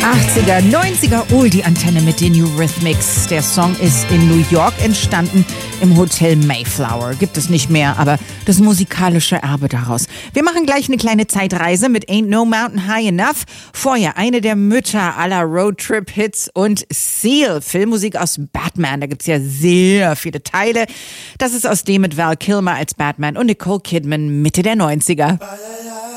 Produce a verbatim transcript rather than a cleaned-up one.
achtziger, neunziger, oh, die Antenne mit den Eurythmics. Der Song ist in New York entstanden, im Hotel Mayflower. Gibt es nicht mehr, aber das musikalische Erbe daraus. Wir machen gleich eine kleine Zeitreise mit Ain't No Mountain High Enough. Vorher eine der Mütter aller Roadtrip-Hits und Seal, Filmmusik aus Batman. Da gibt's ja sehr viele Teile. Das ist aus dem mit Val Kilmer als Batman und Nicole Kidman Mitte der neunziger.